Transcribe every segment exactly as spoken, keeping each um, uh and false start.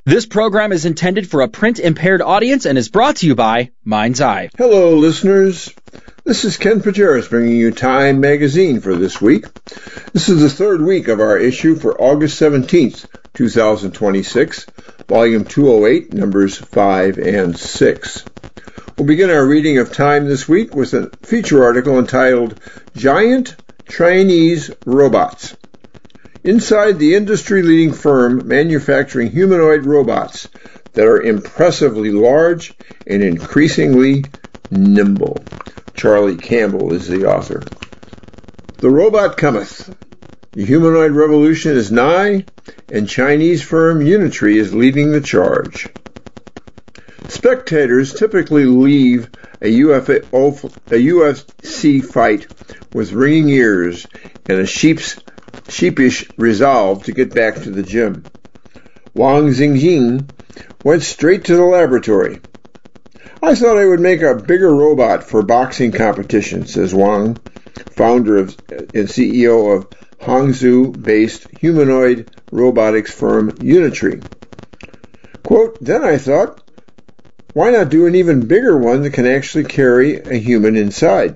This program is intended for a print-impaired audience and is brought to you by Mind's Eye. Hello, listeners. This is Ken Pajeras bringing you Time Magazine for this week. This is the third week of our issue for August seventeenth, twenty twenty-six, Volume two oh eight, Numbers five and six. We'll begin our reading of Time this week with a feature article entitled Giant Chinese Robots. Inside the industry-leading firm manufacturing humanoid robots that are impressively large and increasingly nimble. Charlie Campbell is the author. The robot cometh. The humanoid revolution is nigh, and Chinese firm Unitree is leading the charge. Spectators typically leave a U F C fight with ringing ears and a sheep's sheepish resolve to get back to the gym. Wang Xingjing went straight to the laboratory. I thought I would make a bigger robot for boxing competition, says Wang, founder of and C E O of Hangzhou-based humanoid robotics firm Unitree. Quote, then I thought, why not do an even bigger one that can actually carry a human inside?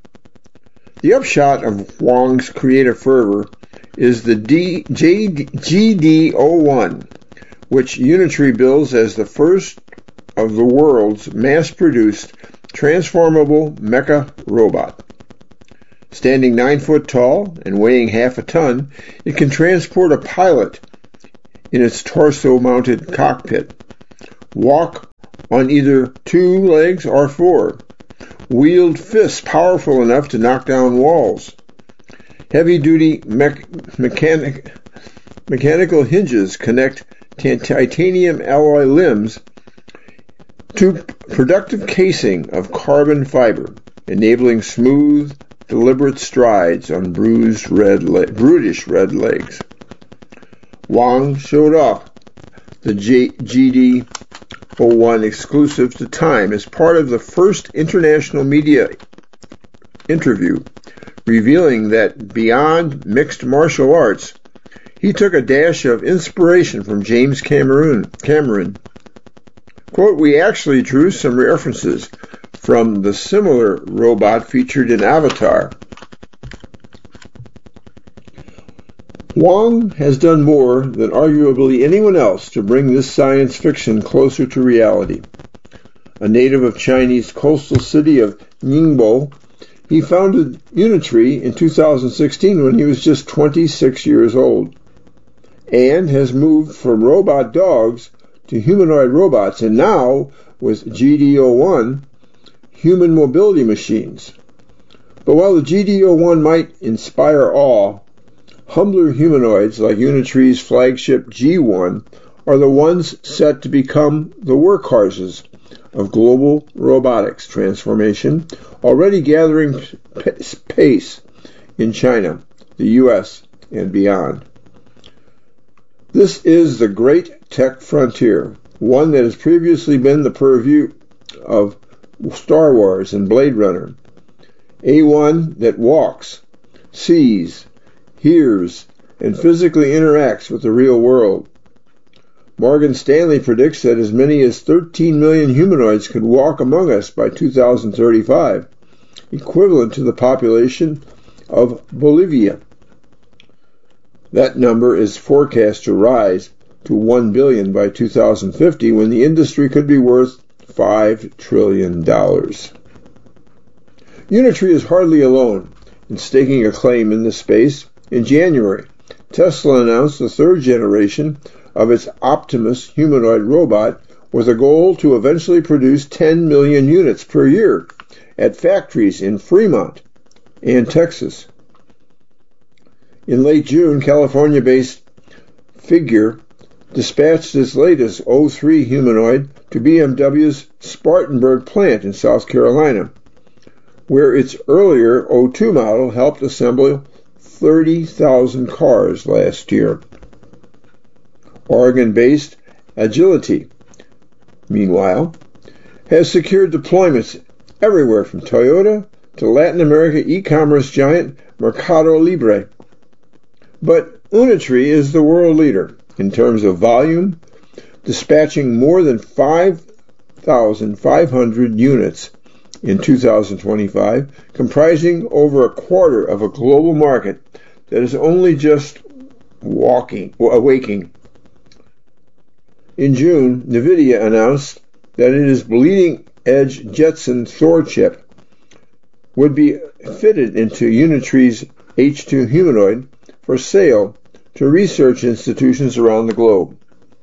The upshot of Wang's creative fervor is the D, J, G D zero one, which Unitree bills as the first of the world's mass-produced transformable mecha robot. Standing nine foot tall and weighing half a ton, it can transport a pilot in its torso-mounted cockpit, walk on either two legs or four, wield fists powerful enough to knock down walls. Heavy-duty me- mechanic- mechanical hinges connect t- titanium alloy limbs to productive casing of carbon fiber, enabling smooth, deliberate strides on bruised red le- brutish red legs. Wang showed off the G D zero one exclusive to Time as part of the first international media interview, revealing that beyond mixed martial arts, he took a dash of inspiration from James Cameron. Cameron. Quote, we actually drew some references from the similar robot featured in Avatar. Wang has done more than arguably anyone else to bring this science fiction closer to reality. A native of Chinese coastal city of Ningbo, he founded Unitree in two thousand sixteen when he was just twenty-six years old, and has moved from robot dogs to humanoid robots, and now, with G D zero one, human mobility machines. But while the G D zero one might inspire awe, humbler humanoids like Unitree's flagship G one are the ones set to become the workhorses of global robotics transformation, already gathering pace in China, the U S, and beyond. This is the great tech frontier, one that has previously been the purview of Star Wars and Blade Runner. A one that walks, sees, hears, and physically interacts with the real world. Morgan Stanley predicts that as many as thirteen million humanoids could walk among us by two thousand thirty-five, equivalent to the population of Bolivia. That number is forecast to rise to one billion by two thousand fifty, when the industry could be worth five trillion dollars. Unitree is hardly alone in staking a claim in this space. In January, Tesla announced the third generation of its Optimus humanoid robot with a goal to eventually produce ten million units per year at factories in Fremont and Texas. In late June, California-based Figure dispatched its latest O three humanoid to B M W's Spartanburg plant in South Carolina, where its earlier O two model helped assemble thirty thousand cars last year. Oregon-based Agility, meanwhile, has secured deployments everywhere from Toyota to Latin America e-commerce giant Mercado Libre. But Unitree is the world leader in terms of volume, dispatching more than five thousand five hundred units in two thousand twenty-five, comprising over a quarter of a global market that is only just walking, awaking. In June, NVIDIA announced that its bleeding-edge Jetson Thor chip would be fitted into Unitree's H two humanoid for sale to research institutions around the globe.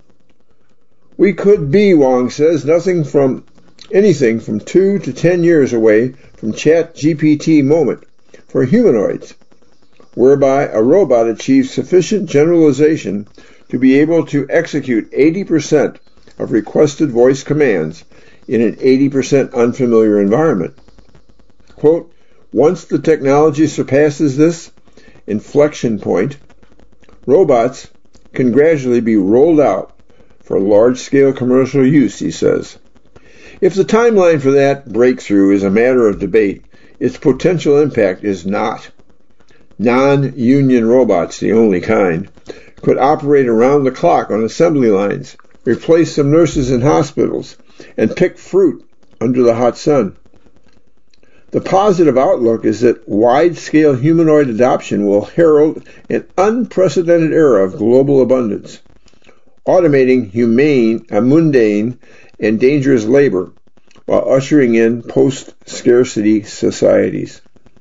We could be, Wang says, nothing from anything from two to ten years away from ChatGPT moment for humanoids, whereby a robot achieves sufficient generalization to be able to execute eighty percent of requested voice commands in an eighty percent unfamiliar environment. Quote, once the technology surpasses this inflection point, robots can gradually be rolled out for large-scale commercial use, he says. If the timeline for that breakthrough is a matter of debate, its potential impact is not. Non-union robots, the only kind, could operate around the clock on assembly lines, replace some nurses in hospitals, and pick fruit under the hot sun. The positive outlook is that wide-scale humanoid adoption will herald an unprecedented era of global abundance, automating humane, uh, mundane, and dangerous labor while ushering in post-scarcity societies.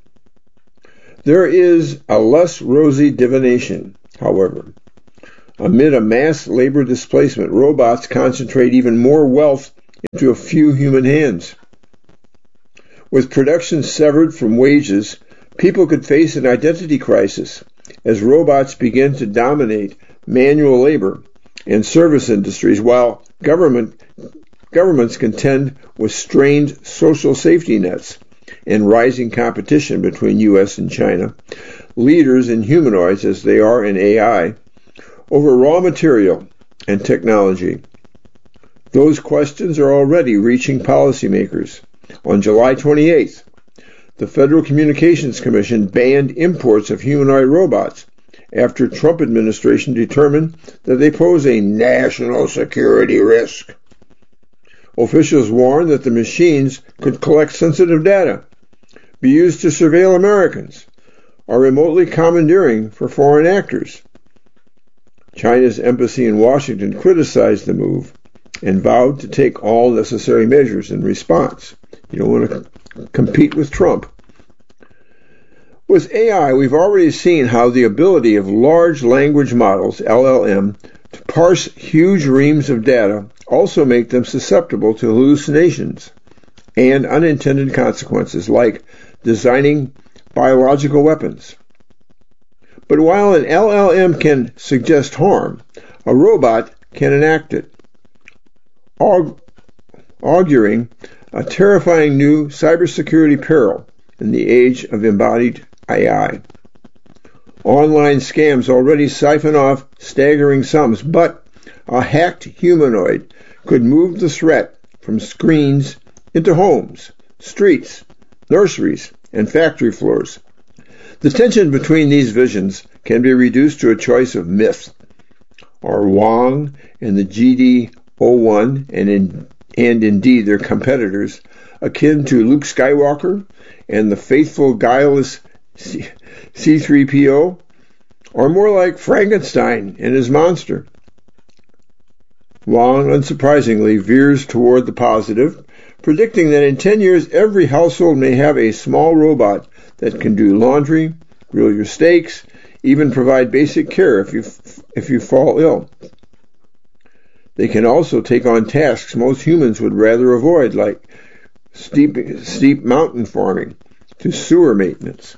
There is a less rosy divination, however. Amid a mass labor displacement, robots concentrate even more wealth into a few human hands. With production severed from wages, people could face an identity crisis as robots begin to dominate manual labor and service industries while government governments contend with strained social safety nets and rising competition between U S and China, leaders in humanoids as they are in A I, over raw material and technology. Those questions are already reaching policymakers. On July twenty-eighth, the Federal Communications Commission banned imports of humanoid robots after Trump administration determined that they pose a national security risk. Officials warned that the machines could collect sensitive data, be used to surveil Americans, or remotely commandeering for foreign actors. China's embassy in Washington criticized the move and vowed to take all necessary measures in response. You don't want to compete with Trump. With A I, we've already seen how the ability of large language models, L L M, to parse huge reams of data also make them susceptible to hallucinations and unintended consequences, like designing biological weapons. But while an L L M can suggest harm, a robot can enact it, aug- auguring a terrifying new cybersecurity peril in the age of embodied A I. Online scams already siphon off staggering sums, but a hacked humanoid could move the threat from screens into homes, streets, nurseries, and factory floors. The tension between these visions can be reduced to a choice of myth. Are Wang and the G D zero one and, in, and indeed their competitors akin to Luke Skywalker and the faithful, guileless C three P O, or more like Frankenstein and his monster? Wang, unsurprisingly, veers toward the positive, predicting that in ten years every household may have a small robot that can do laundry, grill your steaks, even provide basic care if you if you fall ill. They can also take on tasks most humans would rather avoid, like steep, steep mountain farming to sewer maintenance.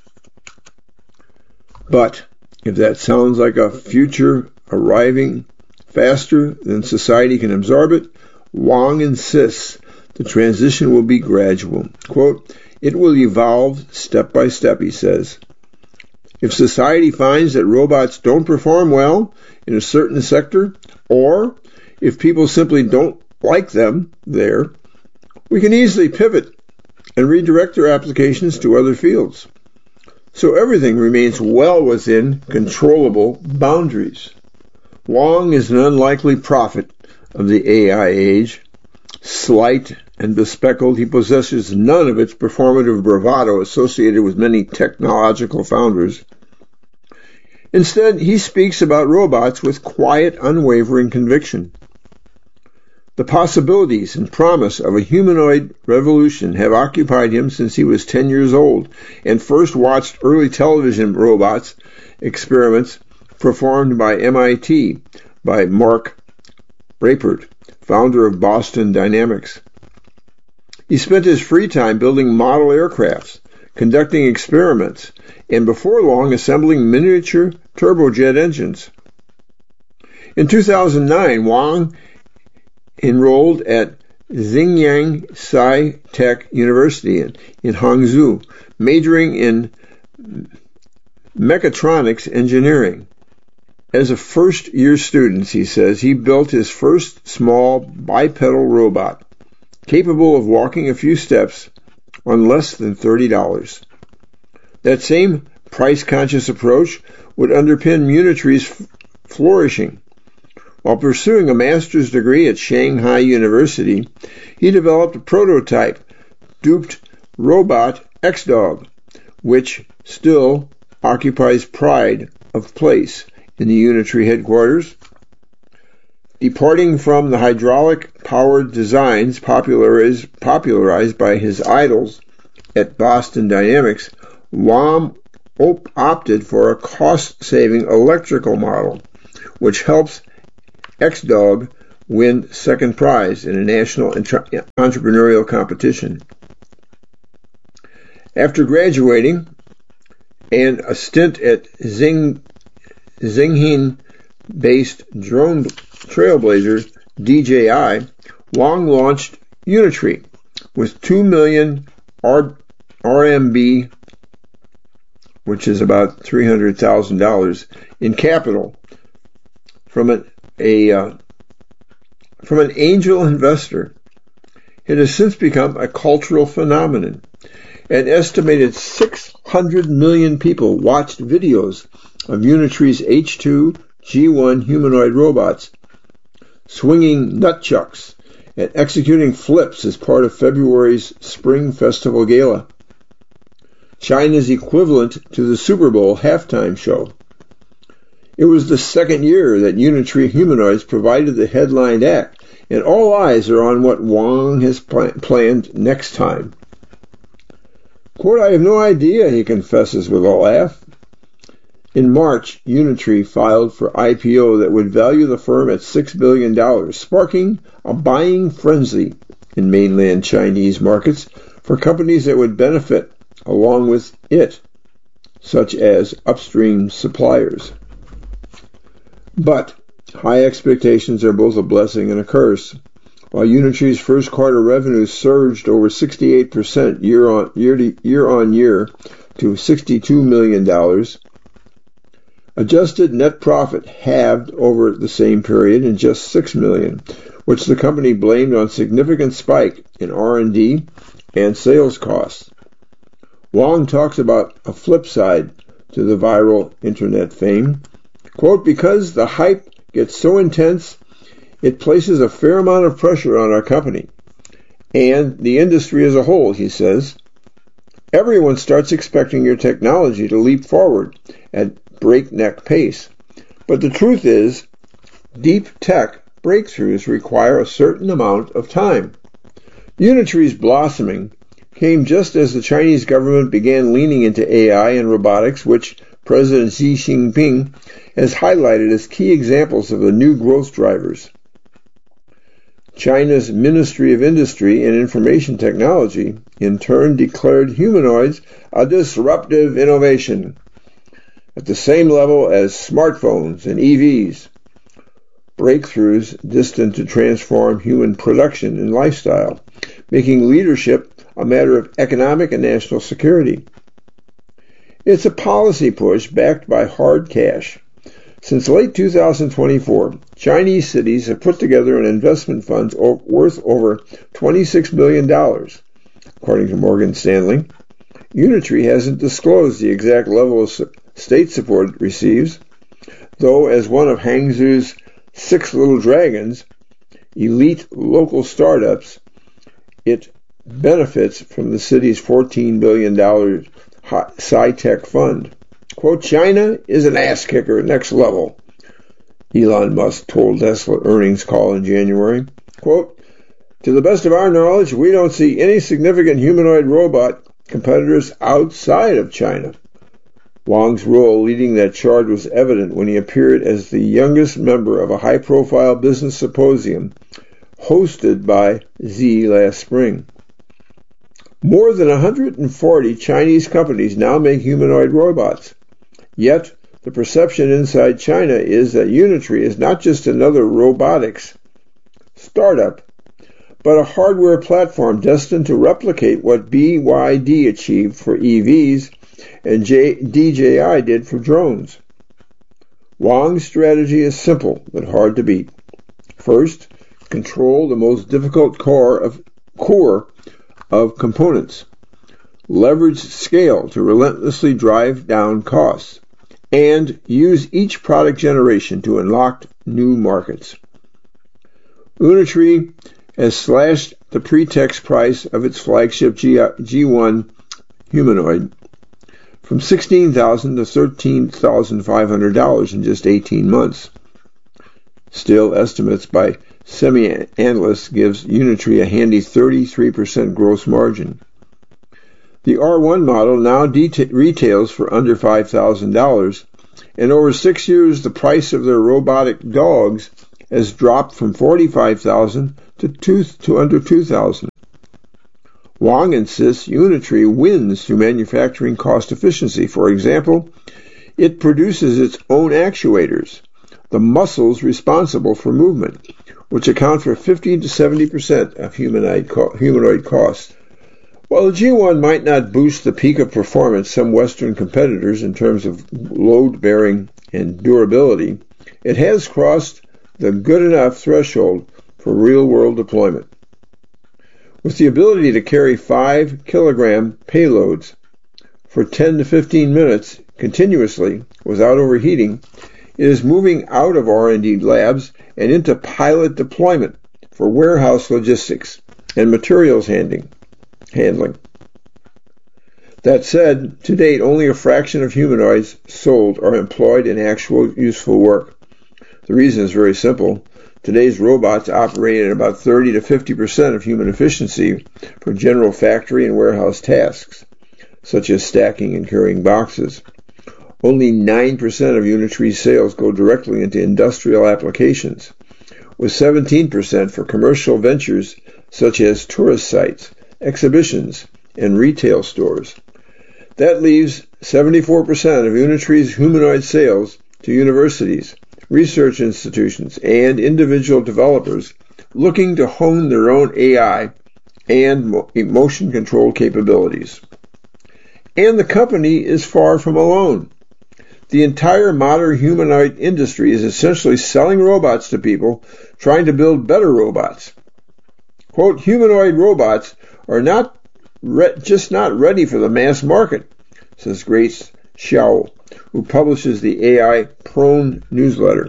But if that sounds like a future arriving faster than society can absorb it, Wang insists the transition will be gradual. Quote, it will evolve step by step, he says. If society finds that robots don't perform well in a certain sector, or if people simply don't like them there, we can easily pivot and redirect their applications to other fields. So everything remains well within controllable boundaries. Wang is an unlikely prophet of the A I age. Slight and bespectacled, he possesses none of its performative bravado associated with many technological founders. Instead, he speaks about robots with quiet, unwavering conviction. The possibilities and promise of a humanoid revolution have occupied him since he was ten years old and first watched early television robots experiments performed by M I T by Mark Rapert, founder of Boston Dynamics. He spent his free time building model aircrafts, conducting experiments, and before long assembling miniature turbojet engines. In two thousand nine, Wang enrolled at Xinjiang Sci-Tech University in, in Hangzhou, majoring in mechatronics engineering. As a first-year student, he says, he built his first small bipedal robot, capable of walking a few steps on less than thirty dollars. That same price-conscious approach would underpin Munitree's f- flourishing. While pursuing a master's degree at Shanghai University, he developed a prototype, duped robot X-Dog, which still occupies pride of place in the Unitree headquarters. Departing from the hydraulic-powered designs popularized, popularized by his idols at Boston Dynamics, Wang op- opted for a cost-saving electrical model, which helps X-Dog win second prize in a national entre- entrepreneurial competition. After graduating and a stint at Xing, Xinghin-based drone trailblazer D J I, Wang launched Unitree with two million R M B, which is about three hundred thousand dollars, in capital from an a uh, from an angel investor. It has since become a cultural phenomenon. An estimated six hundred million people watched videos of Unitree's H two G one humanoid robots swinging nunchucks and executing flips as part of February's Spring Festival Gala, China's equivalent to the Super Bowl halftime show. It was the second year that Unitree humanoids provided the headline act, and all eyes are on what Wang has pl- planned next time. Quote, I have no idea, he confesses with a laugh. In March, Unitree filed for I P O that would value the firm at six billion dollars, sparking a buying frenzy in mainland Chinese markets for companies that would benefit along with it, such as upstream suppliers. But high expectations are both a blessing and a curse. While Unitree's first quarter revenue surged over sixty-eight percent year on year, to, year on year to sixty-two million dollars, adjusted net profit halved over the same period in just six million dollars, which the company blamed on significant spike in R and D and sales costs. Wang talks about a flip side to the viral internet fame. Quote, because the hype gets so intense, it places a fair amount of pressure on our company and the industry as a whole, he says. Everyone starts expecting your technology to leap forward at breakneck pace. But the truth is, deep tech breakthroughs require a certain amount of time. Unitree's blossoming came just as the Chinese government began leaning into A I and robotics, which President Xi Jinping has highlighted as key examples of the new growth drivers. China's Ministry of Industry and Information Technology, in turn, declared humanoids a disruptive innovation at the same level as smartphones and E Vs, breakthroughs destined to transform human production and lifestyle, making leadership a matter of economic and national security. It's a policy push backed by hard cash. Since late two thousand twenty-four, Chinese cities have put together an investment fund worth over twenty-six billion dollars, according to Morgan Stanley. Unitree hasn't disclosed the exact level of state support it receives, though as one of Hangzhou's six little dragons, elite local startups, it benefits from the city's fourteen billion dollars Sci-Tech Fund. Quote, China is an ass-kicker next level, Elon Musk told Tesla earnings call in January. Quote, to the best of our knowledge, we don't see any significant humanoid robot competitors outside of China. Wang's role leading that charge was evident when he appeared as the youngest member of a high-profile business symposium hosted by Xi last spring. More than one hundred forty Chinese companies now make humanoid robots. Yet, the perception inside China is that Unitree is not just another robotics startup, but a hardware platform destined to replicate what B Y D achieved for E Vs and D J I did for drones. Wang's strategy is simple but hard to beat. First, control the most difficult core of core of components. Leverage scale to relentlessly drive down costs. And use each product generation to unlock new markets. Unitree has slashed the pre-tax price of its flagship G one humanoid from sixteen thousand dollars to thirteen thousand five hundred dollars in just eighteen months. Still, estimates by semi-analysts gives Unitree a handy thirty-three percent gross margin. The R one model now deta- retails for under five thousand dollars, and over six years the price of their robotic dogs has dropped from forty-five thousand dollars to, two, to under two thousand dollars. Wang insists Unitree wins through manufacturing cost efficiency. For example, it produces its own actuators, the muscles responsible for movement, which account for fifty to seventy percent of humanoid, co- humanoid costs. While the G one might not boost the peak of performance some Western competitors in terms of load-bearing and durability, it has crossed the good enough threshold for real-world deployment. With the ability to carry five kilogram payloads for ten to fifteen minutes continuously without overheating, it is moving out of R and D labs and into pilot deployment for warehouse logistics and materials handling. handling. That said, to date, only a fraction of humanoids sold are employed in actual useful work. The reason is very simple. Today's robots operate at about thirty to fifty percent of human efficiency for general factory and warehouse tasks, such as stacking and carrying boxes. Only nine percent of Unitree's sales go directly into industrial applications, with seventeen percent for commercial ventures such as tourist sites, exhibitions, and retail stores. That leaves seventy-four percent of Unitree's humanoid sales to universities, research institutions, and individual developers looking to hone their own A I and motion control capabilities. And the company is far from alone. The entire modern humanoid industry is essentially selling robots to people trying to build better robots. Quote, humanoid robots are not re- just not ready for the mass market, says Grace Xiao, who publishes the A I-prone newsletter.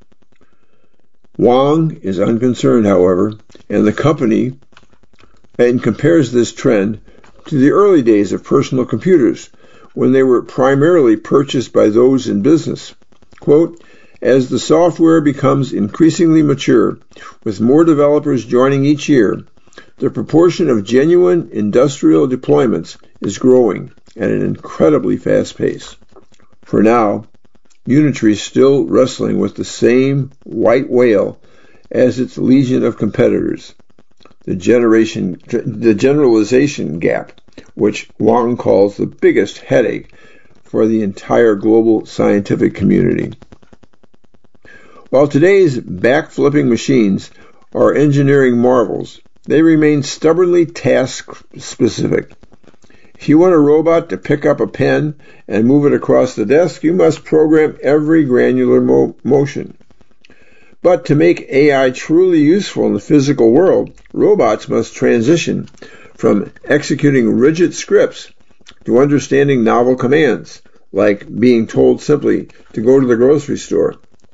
Wang is unconcerned, however, and the company and compares this trend to the early days of personal computers, when they were primarily purchased by those in business. Quote, as the software becomes increasingly mature, with more developers joining each year, the proportion of genuine industrial deployments is growing at an incredibly fast pace. For now, Unitree is still wrestling with the same white whale as its legion of competitors, the generation, the generalization gap, which Wang calls the biggest headache for the entire global scientific community. While today's back-flipping machines are engineering marvels, they remain stubbornly task-specific. If you want a robot to pick up a pen and move it across the desk, you must program every granular mo- motion. But to make A I truly useful in the physical world, robots must transition from executing rigid scripts to understanding novel commands, like being told simply to go to the grocery store.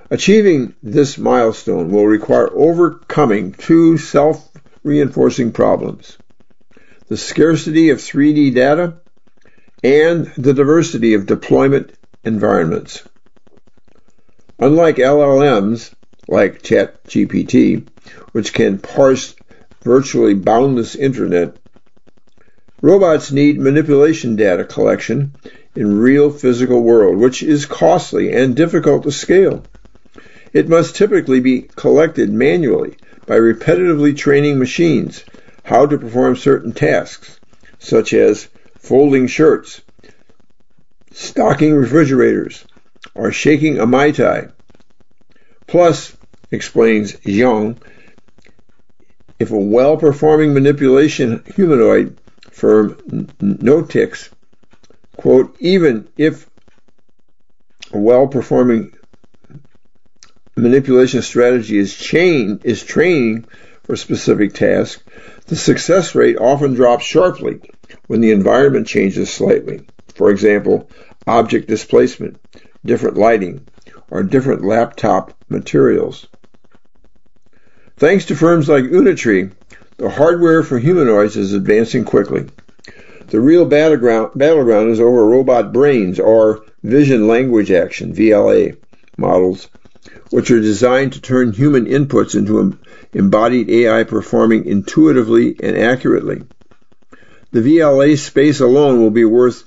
Achieving this milestone will require overcoming two self-reinforcing problems: the scarcity of three D data and the diversity of deployment environments. Unlike L L Ms, like ChatGPT, which can parse virtually boundless internet, robots need manipulation data collection in real physical world, which is costly and difficult to scale. It must typically be collected manually by repetitively training machines how to perform certain tasks, such as folding shirts, stocking refrigerators, or shaking a Mai Tai. Plus, explains Zhang, if a well-performing manipulation humanoid firm Notix, quote, even if a well-performing manipulation strategy is chain is training for specific tasks, the success rate often drops sharply when the environment changes slightly. For example, object displacement, different lighting, or different laptop materials. Thanks to firms like Unitree, the hardware for humanoids is advancing quickly. The real battleground, battleground is over robot brains, or vision language action, V L A, models, which are designed to turn human inputs into embodied A I performing intuitively and accurately. The V L A space alone will be worth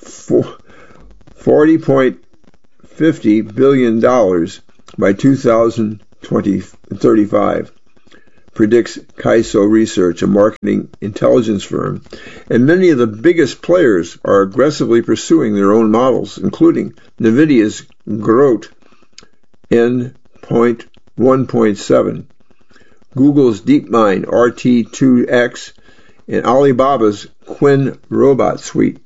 forty point five zero billion dollars by two thousand thirty-five, predicts Kaiso Research, a marketing intelligence firm, and many of the biggest players are aggressively pursuing their own models, including NVIDIA's Groot N one point seven, Google's DeepMind R T two X, and Alibaba's Qwen robot suite.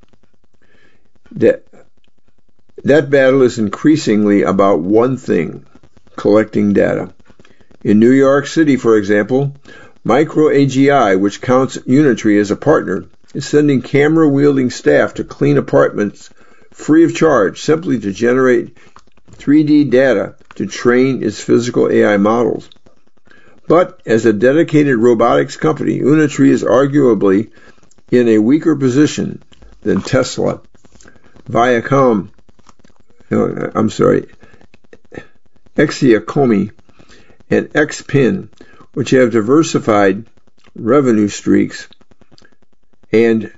That, that battle is increasingly about one thing: collecting data. In New York City, for example, Micro A G I, which counts Unitree as a partner, is sending camera-wielding staff to clean apartments free of charge simply to generate three D data to train its physical A I models. But as a dedicated robotics company, Unitree is arguably in a weaker position than Tesla, Viacom, no, I'm sorry, Exiacomi, and Xpin, which have diversified revenue streaks and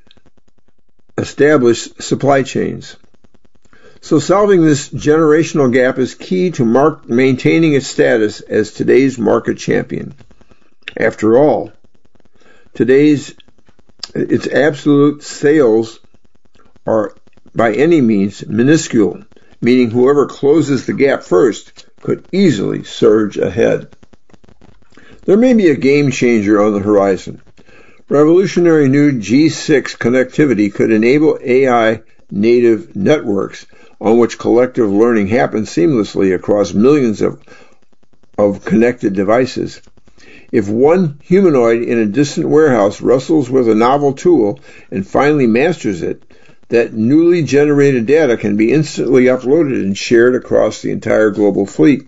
established supply chains. So solving this generational gap is key to mark, maintaining its status as today's market champion. After all, today's its absolute sales are by any means minuscule, meaning whoever closes the gap first could easily surge ahead. There may be a game changer on the horizon. Revolutionary new G six connectivity could enable A I native networks on which collective learning happens seamlessly across millions of, of connected devices. If one humanoid in a distant warehouse wrestles with a novel tool and finally masters it, that newly generated data can be instantly uploaded and shared across the entire global fleet.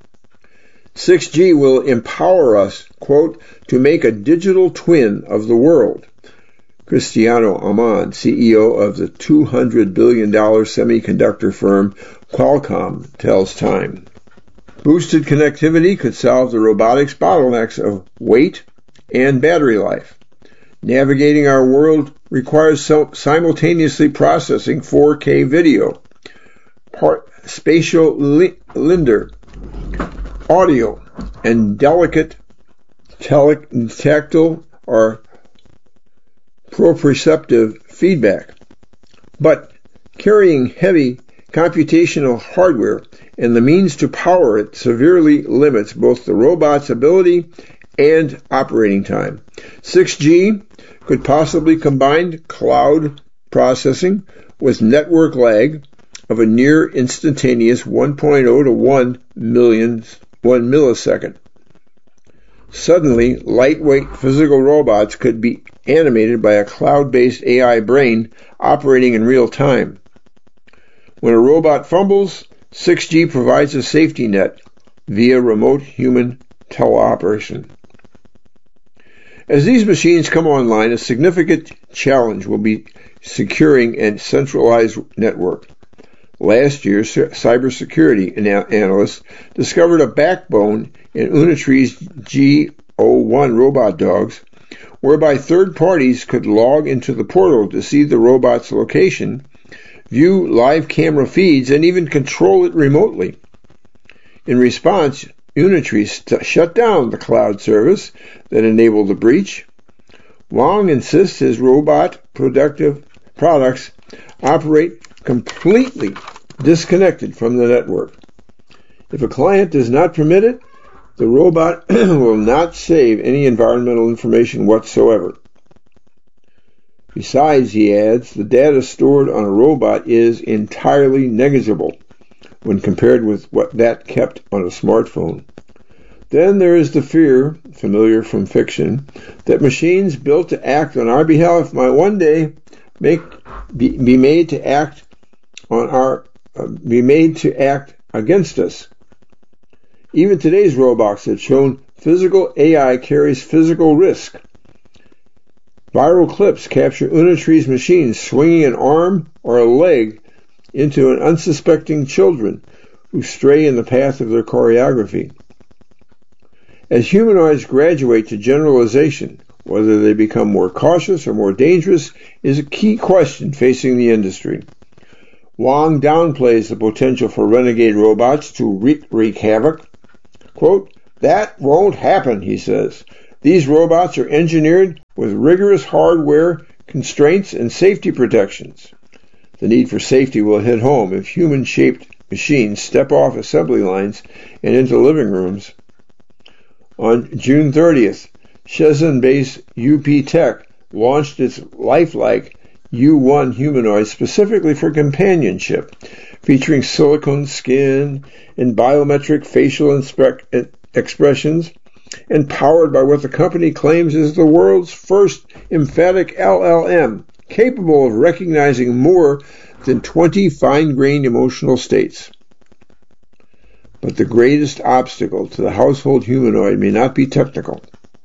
six G will empower us, quote, to make a digital twin of the world. Cristiano Amon, C E O of the two hundred billion dollars semiconductor firm Qualcomm, tells Time. Boosted connectivity could solve the robotics bottlenecks of weight and battery life. Navigating our world requires simultaneously processing four K video, part, spatial li- linder, audio, and delicate tele- tactile or proprioceptive feedback. But carrying heavy computational hardware and the means to power it severely limits both the robot's ability and operating time. six G could possibly combine cloud processing with network lag of a near instantaneous one point zero to one millionth, one millisecond. Suddenly, lightweight physical robots could be animated by a cloud-based A I brain operating in real time. When a robot fumbles, six G provides a safety net via remote human teleoperation. As these machines come online, a significant challenge will be securing a centralized network. Last year, cybersecurity analysts discovered a backbone in Unitree's G zero one robot dogs, whereby third parties could log into the portal to see the robot's location, view live camera feeds, and even control it remotely. In response, Unitree st- shut down the cloud service that enabled the breach. Wang insists his robot productive products operate completely disconnected from the network. If a client does not permit it, the robot will not save any environmental information whatsoever. Besides, he adds, the data stored on a robot is entirely negligible when compared with what that kept on a smartphone. Then there is the fear, familiar from fiction, that machines built to act on our behalf might one day make be, be made to act on our uh, be made to act against us. Even today's robots have shown physical A I carries physical risk. Viral clips capture Unitree's machines swinging an arm or a leg into an unsuspecting children who stray in the path of their choreography. As humanoids graduate to generalization, whether they become more cautious or more dangerous is a key question facing the industry. Wang downplays the potential for renegade robots to wreak, wreak havoc. Quote, that won't happen, he says. These robots are engineered with rigorous hardware constraints and safety protections. The need for safety will hit home if human-shaped machines step off assembly lines and into living rooms. On June thirtieth, Shenzhen-based U P Tech launched its lifelike U one humanoid specifically for companionship, featuring silicone skin and biometric facial inspec- expressions, and powered by what the company claims is the world's first emphatic L L M, capable of recognizing more than twenty fine-grained emotional states. But the greatest obstacle to the household humanoid may not be technical.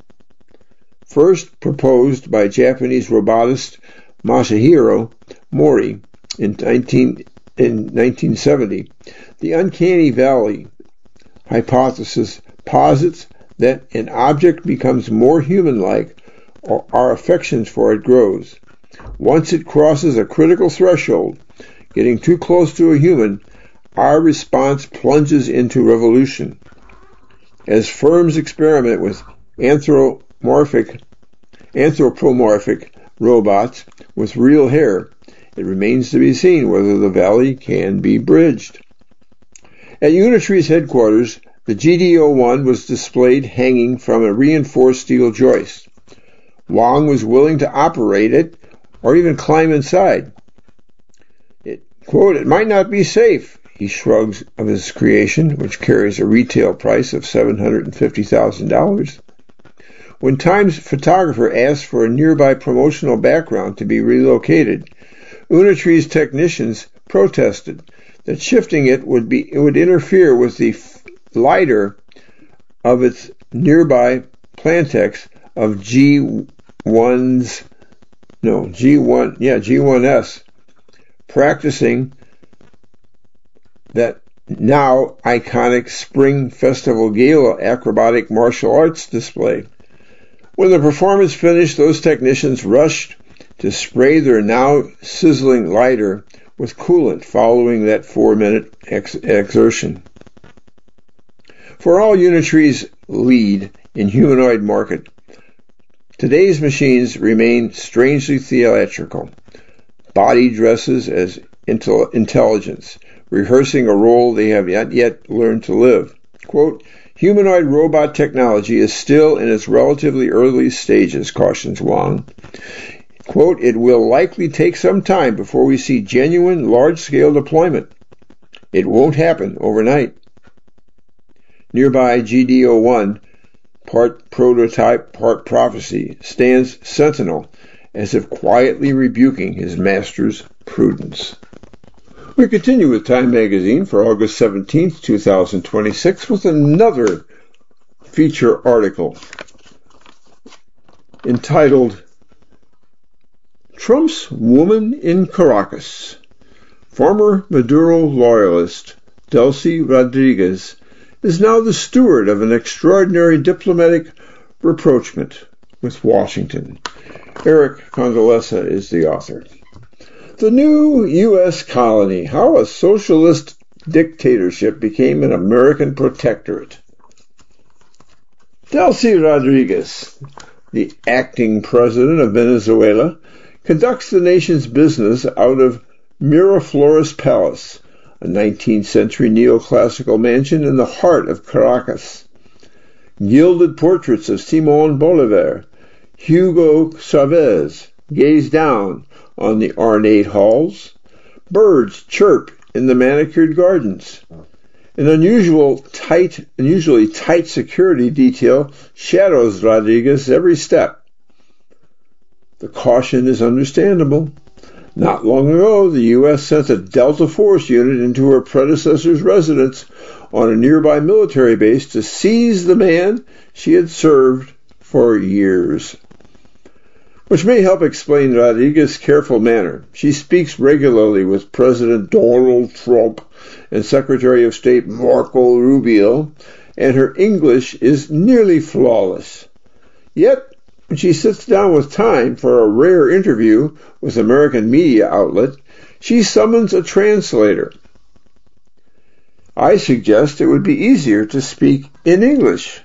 First proposed by Japanese robotist Masahiro Mori in, nineteen, in nineteen seventy, the uncanny valley hypothesis posits that an object becomes more human-like or our affections for it grows. Once it crosses a critical threshold, getting too close to a human, our response plunges into revolution. As firms experiment with anthropomorphic, anthropomorphic robots with real hair, it remains to be seen whether the valley can be bridged. At Unitree's headquarters, the G D zero one was displayed hanging from a reinforced steel joist. Wang was willing to operate it or even climb inside. It, quote, it might not be safe, he shrugs of his creation, which carries a retail price of seven hundred fifty thousand dollars. When Time's photographer asked for a nearby promotional background to be relocated, Unitree's technicians protested that shifting it would be it would interfere with the lidar of its nearby Plantex of G one's no G one yeah G one S, practicing that now iconic Spring Festival Gala acrobatic martial arts display. When the performance finished, those technicians rushed to spray their now sizzling lidar with coolant following that four-minute ex- exertion. For all Unitree's lead in humanoid market, today's machines remain strangely theatrical. Body dresses as intel- intelligence, rehearsing a role they have not yet learned to live. Quote, humanoid robot technology is still in its relatively early stages, cautions Wang. Quote, it will likely take some time before we see genuine large-scale deployment. It won't happen overnight. Nearby G D zero one, part prototype, part prophecy, stands sentinel, as if quietly rebuking his master's prudence. We continue with Time Magazine for August seventeenth, two thousand twenty-six with another feature article entitled Trump's Woman in Caracas. Former Maduro loyalist Delcy Rodriguez is now the steward of an extraordinary diplomatic rapprochement with Washington. Eric Congalessa is the author. The new U S colony, how a socialist dictatorship became an American protectorate. Delcy Rodriguez, the acting president of Venezuela, conducts the nation's business out of Miraflores Palace, a nineteenth century neoclassical mansion in the heart of Caracas. Gilded portraits of Simón Bolívar, Hugo Chavez gaze down on the ornate halls. Birds chirp in the manicured gardens. An unusual tight, unusually tight security detail shadows Rodriguez every step. The caution is understandable. Not long ago, the U S sent a Delta Force unit into her predecessor's residence on a nearby military base to seize the man she had served for years. Which may help explain Rodriguez's careful manner. She speaks regularly with President Donald Trump and Secretary of State Marco Rubio, and her English is nearly flawless. Yet, when she sits down with time for a rare interview with an American media outlet, she summons a translator. I suggest it would be easier to speak in English.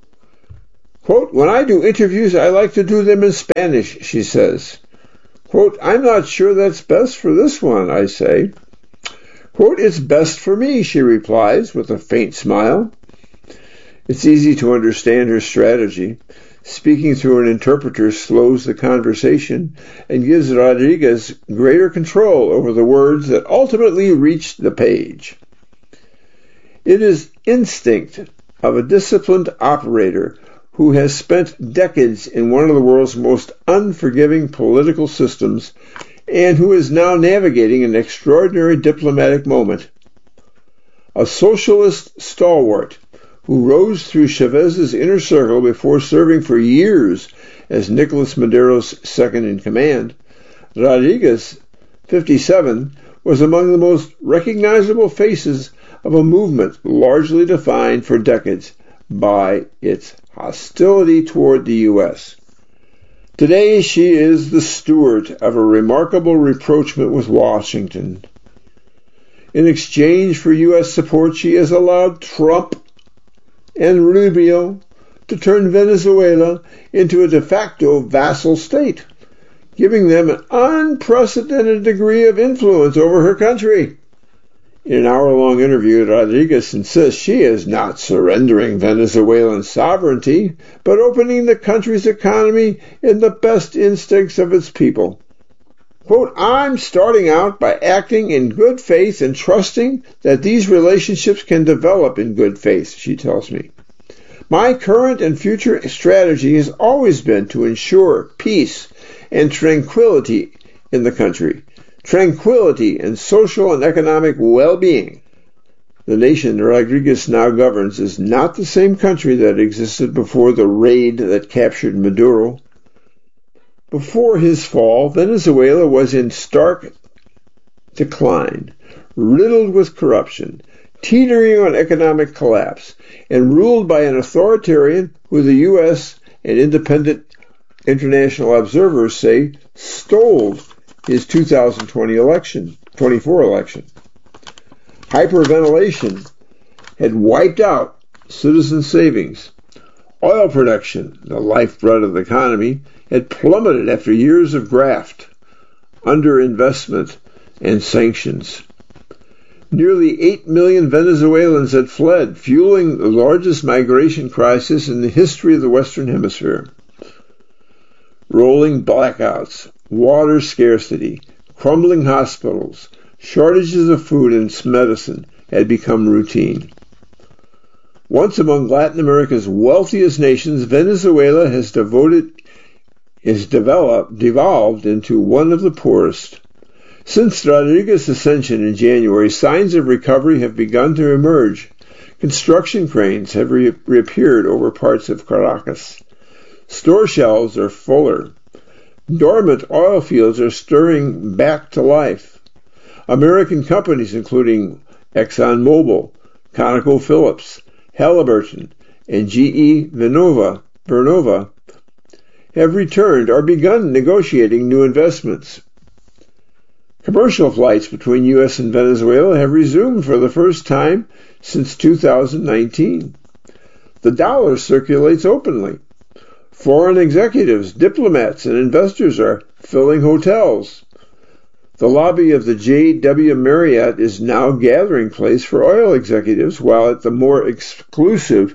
Quote, when I do interviews, I like to do them in Spanish, she says. Quote, I'm not sure that's best for this one, I say. Quote, it's best for me, she replies with a faint smile. It's easy to understand her strategy. Speaking through an interpreter slows the conversation and gives Rodriguez greater control over the words that ultimately reach the page. It is instinct of a disciplined operator who has spent decades in one of the world's most unforgiving political systems and who is now navigating an extraordinary diplomatic moment. A socialist stalwart who rose through Chavez's inner circle before serving for years as Nicolas Maduro's second-in-command, Rodriguez, fifty-seven, was among the most recognizable faces of a movement largely defined for decades by its hostility toward the U S. Today she is the steward of a remarkable rapprochement with Washington. In exchange for U S support, she has allowed Trump and Rubio to turn Venezuela into a de facto vassal state, giving them an unprecedented degree of influence over her country. In an hour-long interview, Rodriguez insists she is not surrendering Venezuelan sovereignty, but opening the country's economy in the best instincts of its people. Quote, I'm starting out by acting in good faith and trusting that these relationships can develop in good faith, she tells me. My current and future strategy has always been to ensure peace and tranquility in the country. Tranquility and social and economic well-being. The nation Rodriguez now governs is not the same country that existed before the raid that captured Maduro. Before his fall, Venezuela was in stark decline, riddled with corruption, teetering on economic collapse, and ruled by an authoritarian who the U S and independent international observers say stole his two thousand twenty election, twenty-four election. Hyperventilation had wiped out citizen savings. Oil production, the lifeblood of the economy, had plummeted after years of graft, underinvestment, and sanctions. Nearly eight million Venezuelans had fled, fueling the largest migration crisis in the history of the Western Hemisphere. Rolling blackouts, water scarcity, crumbling hospitals, shortages of food and medicine had become routine. Once among Latin America's wealthiest nations, Venezuela has devoted, is developed, devolved into one of the poorest. Since Rodriguez's ascension in January, signs of recovery have begun to emerge. Construction cranes have re- reappeared over parts of Caracas. Store shelves are fuller. Dormant oil fields are stirring back to life. American companies including ExxonMobil, ConocoPhillips, Halliburton, and G E Vernova, Vernova have returned or begun negotiating new investments. Commercial flights between U S and Venezuela have resumed for the first time since two thousand nineteen. The dollar circulates openly. Foreign executives, diplomats, and investors are filling hotels. The lobby of the J W Marriott is now a gathering place for oil executives, while at the more exclusive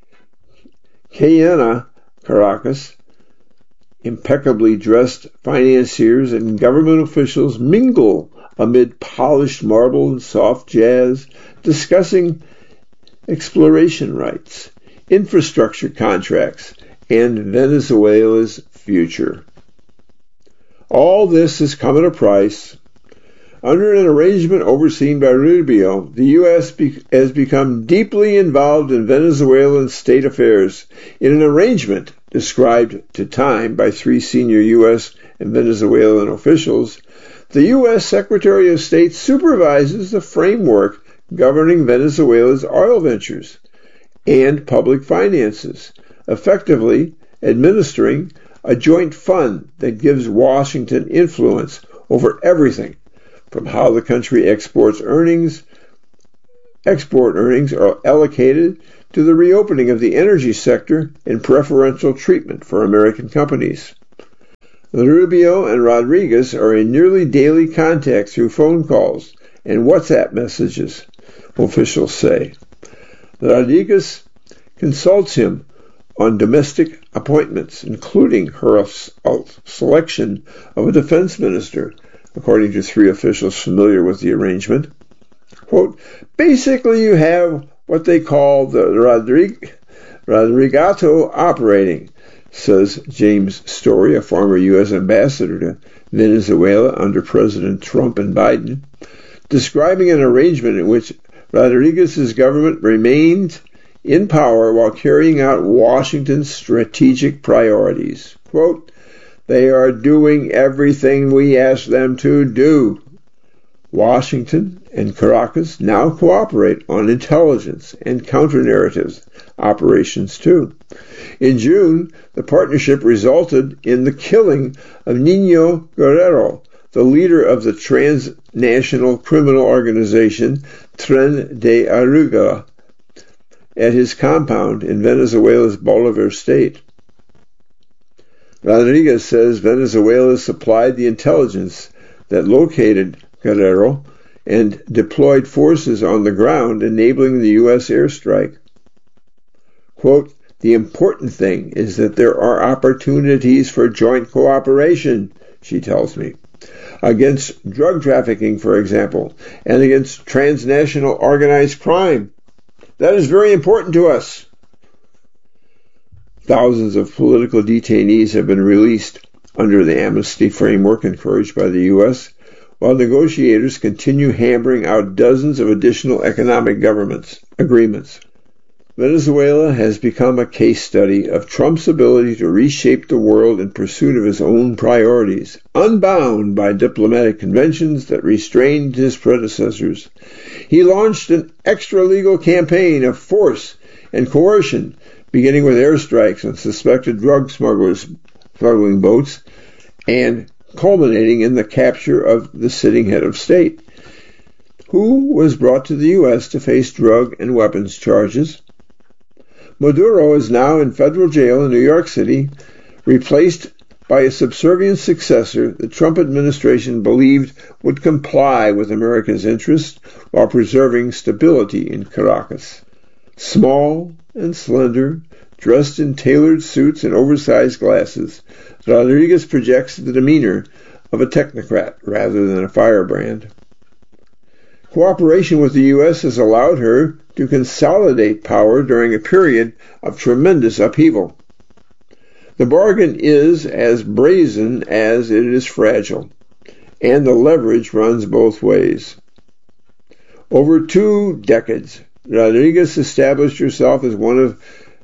Cayena, Caracas, impeccably dressed financiers and government officials mingle amid polished marble and soft jazz, discussing exploration rights, infrastructure contracts, and Venezuela's future. All this has come at a price. Under an arrangement overseen by Rubio, the U S be- has become deeply involved in Venezuelan state affairs. In an arrangement described to Time by three senior U S and Venezuelan officials, the U S Secretary of State supervises the framework governing Venezuela's oil ventures and public finances, effectively administering a joint fund that gives Washington influence over everything from how the country exports earnings, export earnings are allocated to the reopening of the energy sector and preferential treatment for American companies. Rubio and Rodriguez are in nearly daily contact through phone calls and WhatsApp messages, officials say. Rodriguez consults him on domestic appointments, including her selection of a defense minister, according to three officials familiar with the arrangement. Quote, basically you have what they call the Rodrig- Rodrigato operating, says James Story, a former U S ambassador to Venezuela under President Trump and Biden, describing an arrangement in which Rodriguez's government remained in power while carrying out Washington's strategic priorities. Quote, they are doing everything we ask them to do. Washington and Caracas now cooperate on intelligence and counter-narratives operations too. In June, the partnership resulted in the killing of Nino Guerrero, the leader of the transnational criminal organization Tren de Aragua, at his compound in Venezuela's Bolivar state. Rodriguez says Venezuela supplied the intelligence that located Guerrero and deployed forces on the ground, enabling the U S airstrike. Quote, the important thing is that there are opportunities for joint cooperation, she tells me, against drug trafficking, for example, and against transnational organized crime. That is very important to us. Thousands of political detainees have been released under the amnesty framework encouraged by the U S, while negotiators continue hammering out dozens of additional economic governments agreements. Venezuela has become a case study of Trump's ability to reshape the world in pursuit of his own priorities, unbound by diplomatic conventions that restrained his predecessors. He launched an extra-legal campaign of force and coercion, beginning with airstrikes on suspected drug smugglers, smuggling boats, and culminating in the capture of the sitting head of state, who was brought to the U S to face drug and weapons charges. Maduro is now in federal jail in New York City, replaced by a subservient successor the Trump administration believed would comply with America's interests while preserving stability in Caracas. Small and slender, dressed in tailored suits and oversized glasses, Rodriguez projects the demeanor of a technocrat rather than a firebrand. Cooperation with the U S has allowed her to consolidate power during a period of tremendous upheaval. The bargain is as brazen as it is fragile, and the leverage runs both ways. Over two decades, Rodriguez established herself as one of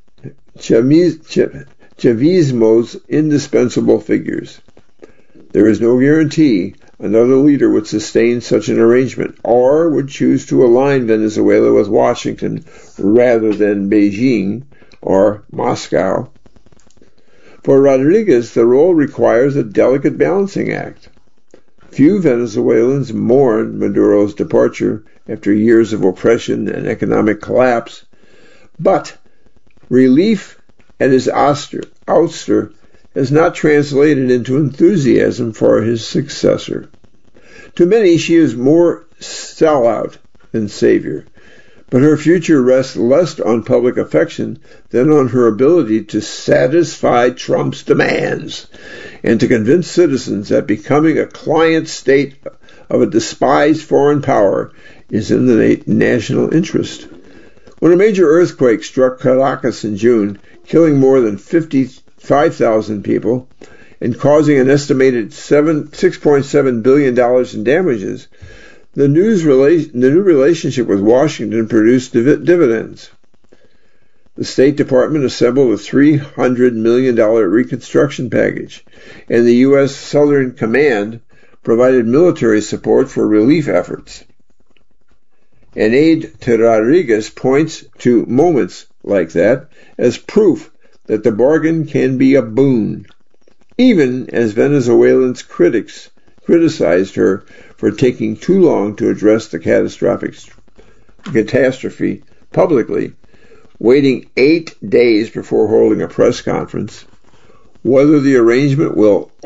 Chavismo's indispensable figures. There is no guarantee another leader would sustain such an arrangement or would choose to align Venezuela with Washington rather than Beijing or Moscow. For Rodriguez, the role requires a delicate balancing act. Few Venezuelans mourn Maduro's departure after years of oppression and economic collapse, but relief at his ouster has not translated into enthusiasm for his successor. To many, she is more sellout than savior, but her future rests less on public affection than on her ability to satisfy Trump's demands and to convince citizens that becoming a client state of a despised foreign power is in the national interest. When a major earthquake struck Caracas in June, killing more than fifty-five thousand people and causing an estimated six point seven billion dollars in damages, the, news rela- the new relationship with Washington produced div- dividends. The State Department assembled a three hundred million dollars reconstruction package, and the U S Southern Command provided military support for relief efforts. An aide to Rodriguez points to moments like that as proof that the bargain can be a boon, even as Venezuelans' critics criticized her for taking too long to address the catastrophic catastrophe publicly, waiting eight days before holding a press conference. Whether the arrangement will